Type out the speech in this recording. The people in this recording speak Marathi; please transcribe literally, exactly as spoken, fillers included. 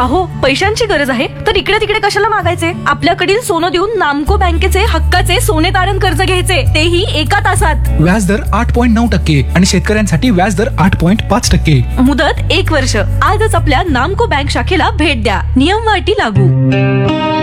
अहो, पैशांची गरज आहे तर इकडे तिकडे कशाला मागायचे? आपल्याकडील सोनं देऊन नामको बँकेचे हक्काचे सोने तारण कर्ज घ्यायचे, तेही एका तासात. व्याजदर आठ पॉईंट नऊ टक्के आणि शेतकऱ्यांसाठी व्याजदर आठ पॉईंट पाच टक्के. मुदत एक वर्ष. आजच आपल्या नामको बँक शाखेला भेट द्या. नियम व अटी लागू.